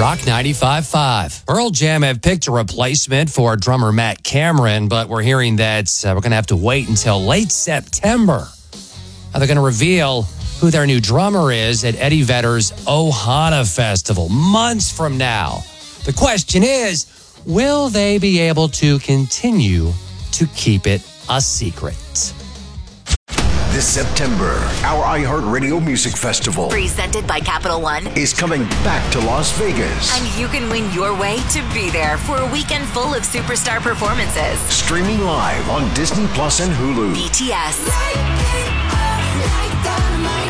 Rock 95.5. Pearl Jam have picked a replacement for drummer Matt Cameron, but we're hearing that we're going to have to wait until late September. They're going to reveal who their new drummer is at Eddie Vedder's Ohana Festival months from now. The question is, will they be able to continue to keep it a secret? This September, our iHeartRadio Music Festival, presented by Capital One, is coming back to Las Vegas. And you can win your way to be there for a weekend full of superstar performances. Streaming live on Disney Plus and Hulu. BTS.